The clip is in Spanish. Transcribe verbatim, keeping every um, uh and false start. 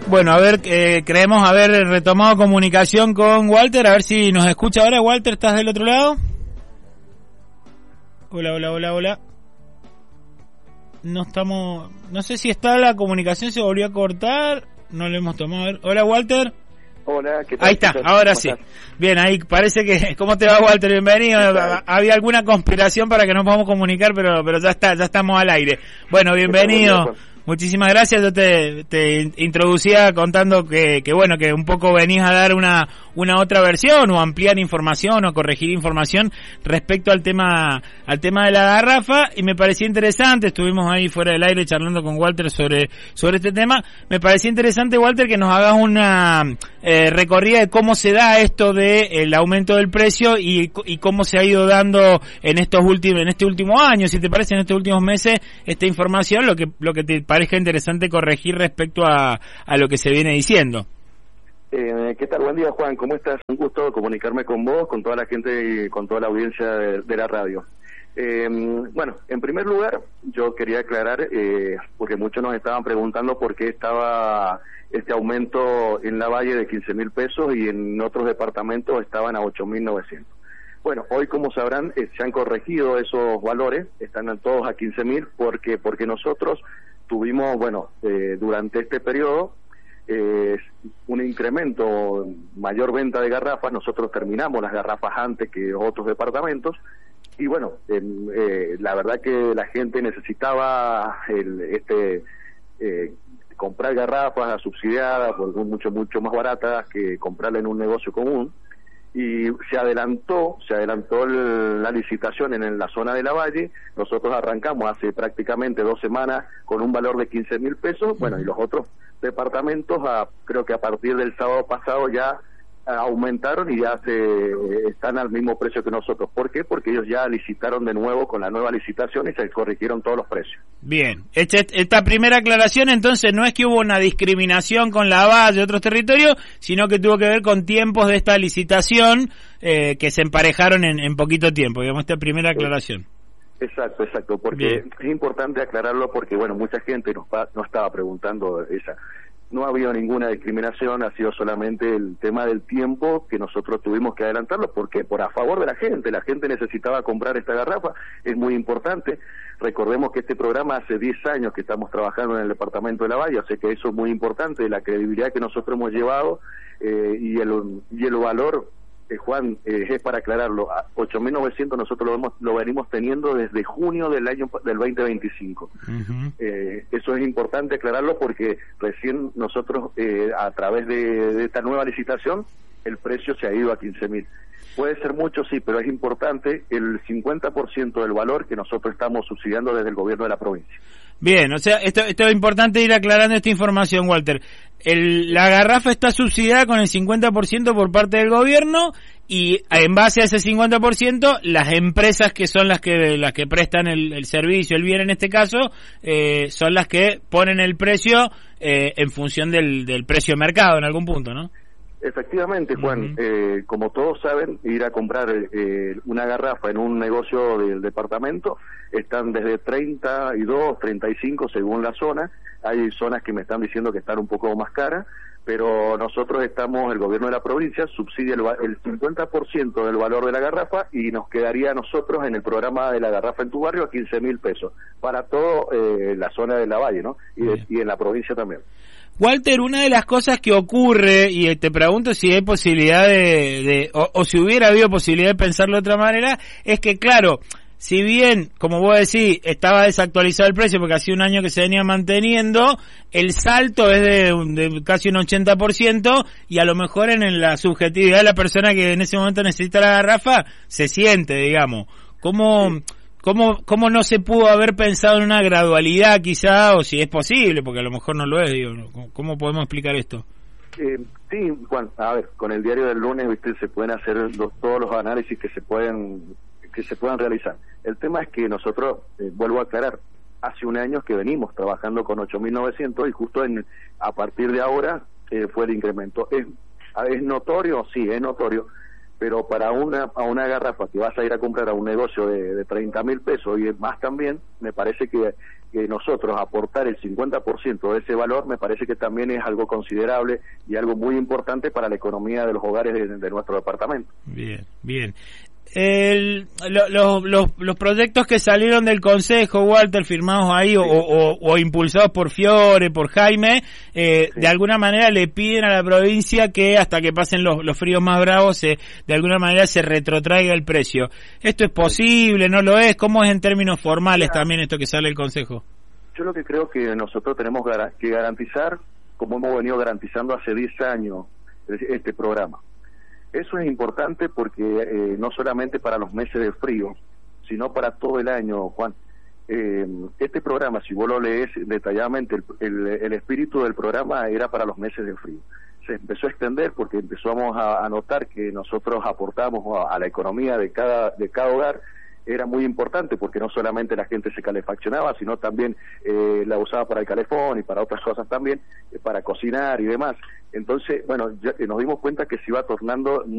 Bueno, a ver, eh, creemos haber retomado comunicación con Walter, a ver si nos escucha ahora. Walter, ¿estás del otro lado? Hola, hola, hola, hola. No estamos, no sé si está la comunicación, se volvió a cortar, no le hemos tomado. A ver. Hola, Walter. Hola, ¿qué tal? Ahí está, ahora sí. Bien, ahí parece que... ¿Cómo te va, Walter? Bienvenido. Había alguna conspiración para que no podamos comunicar, pero pero ya está, ya estamos al aire. Bueno, bienvenido. Muchísimas gracias. Yo te, te introducía contando que, que bueno, que un poco venís a dar una una otra versión o ampliar información o corregir información respecto al tema al tema de la garrafa, y me parecía interesante. Estuvimos ahí fuera del aire charlando con Walter sobre sobre este tema. Me parecía interesante, Walter, que nos hagas una eh, recorrida de cómo se da esto de el aumento del precio y, y cómo se ha ido dando en estos últimos en este último año, si te parece, en estos últimos meses, esta información, lo que lo que te parezca interesante corregir respecto a, a lo que se viene diciendo. Eh, ¿Qué tal? Buen día, Juan. ¿Cómo estás? Un gusto comunicarme con vos, con toda la gente y con toda la audiencia de, de la radio. Eh, bueno, en primer lugar, yo quería aclarar, eh, porque muchos nos estaban preguntando por qué estaba este aumento en la Valle de quince mil pesos y en otros departamentos estaban a ocho mil novecientos. Bueno, hoy, como sabrán, eh, se han corregido esos valores, están todos a quince mil, porque porque nosotros tuvimos, bueno, eh, durante este periodo, eh, un incremento, mayor venta de garrafas. Nosotros terminamos las garrafas antes que otros departamentos, y bueno, eh, eh, la verdad que la gente necesitaba el, este eh, comprar garrafas subsidiadas, porque mucho, mucho más baratas que comprarla en un negocio común. Y se adelantó, se adelantó el, la licitación en, en la zona de la Valle. Nosotros arrancamos hace prácticamente dos semanas con un valor de quince mil pesos, bueno, y los otros departamentos, a, creo que a partir del sábado pasado ya aumentaron y ya se están al mismo precio que nosotros. ¿Por qué? Porque ellos ya licitaron de nuevo con la nueva licitación y se corrigieron todos los precios. Bien, esta, esta primera aclaración, entonces, no es que hubo una discriminación con la Valle y otros territorios, sino que tuvo que ver con tiempos de esta licitación eh, que se emparejaron en, en poquito tiempo, digamos, esta primera aclaración. Exacto, exacto, porque Bien. Es importante aclararlo porque, bueno, mucha gente nos, nos estaba preguntando esa... No ha habido ninguna discriminación, ha sido solamente el tema del tiempo que nosotros tuvimos que adelantarlo, porque por a favor de la gente, la gente necesitaba comprar esta garrafa, es muy importante. Recordemos que este programa hace diez años que estamos trabajando en el departamento de La Valle, así que eso es muy importante, la credibilidad que nosotros hemos llevado eh, y, el, y el valor. Eh, Juan, eh, es para aclararlo, ocho mil novecientos nosotros lo, hemos, lo venimos teniendo desde junio del año del veinte veinticinco. Uh-huh. Eh, eso es importante aclararlo porque recién nosotros, eh, a través de, de esta nueva licitación, el precio se ha ido a quince mil. Puede ser mucho, sí, pero es importante el cincuenta por ciento del valor que nosotros estamos subsidiando desde el gobierno de la provincia. Bien, o sea, esto, esto es importante ir aclarando esta información, Walter. El, la garrafa está subsidiada con el cincuenta por ciento por parte del gobierno y en base a ese cincuenta por ciento las empresas que son las que las que prestan el, el servicio, el bien en este caso, eh, son las que ponen el precio eh, en función del, del precio de mercado en algún punto, ¿no? Efectivamente, Juan, uh-huh. eh, como todos saben, ir a comprar eh, una garrafa en un negocio del departamento están desde treinta y dos, treinta y cinco según la zona. Hay zonas que me están diciendo que están un poco más caras, pero nosotros estamos, el gobierno de la provincia subsidia el, el cincuenta por ciento del valor de la garrafa y nos quedaría a nosotros en el programa de la garrafa en tu barrio a quince mil pesos para toda eh, la zona de la Valle, ¿no? Y, de, y en la provincia también. Walter, una de las cosas que ocurre, y te pregunto si hay posibilidad de, de o, o si hubiera habido posibilidad de pensarlo de otra manera, es que claro, si bien, como vos decís, estaba desactualizado el precio porque hacía un año que se venía manteniendo, el salto es de, de casi un ochenta por ciento y a lo mejor en, en la subjetividad de la persona que en ese momento necesita la garrafa, se siente, digamos. ¿Cómo... Sí. ¿Cómo, ¿Cómo no se pudo haber pensado en una gradualidad quizá, o si es posible, porque a lo mejor no lo es, digo, ¿cómo podemos explicar esto? Eh, sí, Juan, a ver, con el diario del lunes, viste, se pueden hacer los, todos los análisis que se pueden que se puedan realizar. El tema es que nosotros, eh, vuelvo a aclarar, hace un año que venimos trabajando con ocho mil novecientos y justo en a partir de ahora eh, fue el incremento. ¿Es, ¿Es notorio? Sí, es notorio. Pero para una a una garrafa que vas a ir a comprar a un negocio de, de treinta mil pesos y más también, me parece que que nosotros aportar el cincuenta por ciento de ese valor me parece que también es algo considerable y algo muy importante para la economía de los hogares de, de nuestro departamento. Bien, bien. El, lo, lo, los, los proyectos que salieron del Consejo, Walter, firmados ahí, sí, o, o, o impulsados por Fiore, por Jaime, eh, sí, de alguna manera le piden a la provincia que hasta que pasen los, los fríos más bravos, se, de alguna manera se retrotraiga el precio. ¿Esto es posible? ¿No lo es? ¿Cómo es en términos formales Mira, también esto que sale del Consejo? Yo lo que creo que nosotros tenemos que garantizar, como hemos venido garantizando hace diez años, este programa. Eso es importante porque eh, no solamente para los meses de frío, sino para todo el año, Juan. Eh, este programa, si vos lo lees detalladamente, el, el, el espíritu del programa era para los meses de frío. Se empezó a extender porque empezamos a, a notar que nosotros aportamos a, a la economía de cada, de cada hogar. Era muy importante porque no solamente la gente se calefaccionaba, sino también eh, la usaba para el calefón y para otras cosas también, eh, para cocinar y demás. Entonces, bueno, ya, eh, nos dimos cuenta que se iba tornando